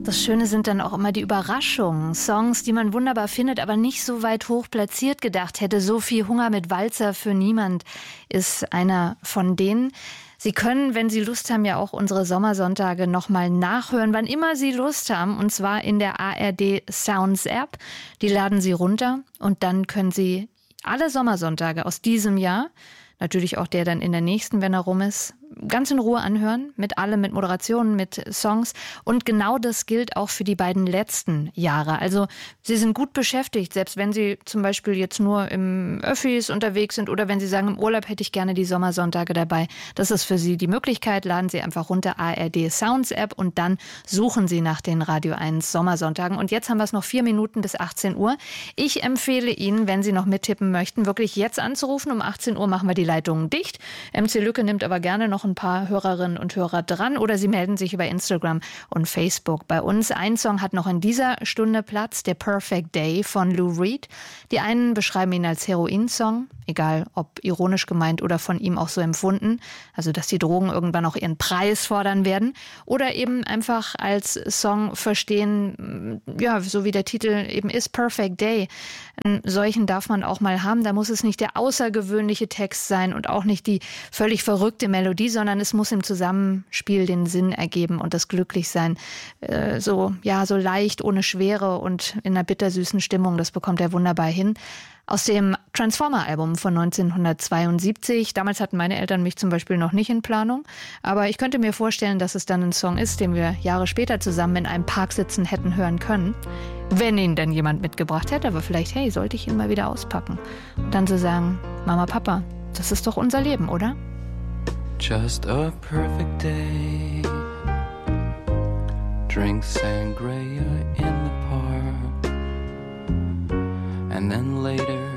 Das Schöne sind dann auch immer die Überraschungen. Songs, die man wunderbar findet, aber nicht so weit hoch platziert gedacht hätte. Sophie Hunger mit Walzer für niemand ist einer von denen. Sie können, wenn Sie Lust haben, ja auch unsere Sommersonntage nochmal nachhören, wann immer Sie Lust haben. Und zwar in der ARD Sounds App. Die laden Sie runter und dann können Sie alle Sommersonntage aus diesem Jahr, natürlich auch der dann in der nächsten, wenn er rum ist, ganz in Ruhe anhören, mit allem, mit Moderationen, mit Songs. Und genau das gilt auch für die beiden letzten Jahre. Also Sie sind gut beschäftigt, selbst wenn Sie zum Beispiel jetzt nur im Öffis unterwegs sind oder wenn Sie sagen, im Urlaub hätte ich gerne die Sommersonntage dabei. Das ist für Sie die Möglichkeit. Laden Sie einfach runter ARD Sounds App und dann suchen Sie nach den Radio 1 Sommersonntagen. Und jetzt haben wir es noch 4 Minuten bis 18 Uhr. Ich empfehle Ihnen, wenn Sie noch mittippen möchten, wirklich jetzt anzurufen. Um 18 Uhr machen wir die Leitungen dicht. MC Lücke nimmt aber gerne noch ein paar Hörerinnen und Hörer dran oder Sie melden sich über Instagram und Facebook bei uns. Ein Song hat noch in dieser Stunde Platz, der Perfect Day von Lou Reed. Die einen beschreiben ihn als Heroin-Song, egal ob ironisch gemeint oder von ihm auch so empfunden, also dass die Drogen irgendwann auch ihren Preis fordern werden, oder eben einfach als Song verstehen, ja, so wie der Titel eben ist, Perfect Day. Einen solchen darf man auch mal haben, da muss es nicht der außergewöhnliche Text sein und auch nicht die völlig verrückte Melodie, sondern es muss im Zusammenspiel den Sinn ergeben und das Glücklichsein so leicht, ohne Schwere und in einer bittersüßen Stimmung, das bekommt er wunderbar hin. Aus dem Transformer-Album von 1972. Damals hatten meine Eltern mich zum Beispiel noch nicht in Planung. Aber ich könnte mir vorstellen, dass es dann ein Song ist, den wir Jahre später zusammen in einem Park sitzen hätten hören können. Wenn ihn denn jemand mitgebracht hätte. Aber vielleicht, hey, sollte ich ihn mal wieder auspacken. Und dann zu sagen, Mama, Papa, das ist doch unser Leben, oder? Just a perfect day. Drink sangria in the park. And then later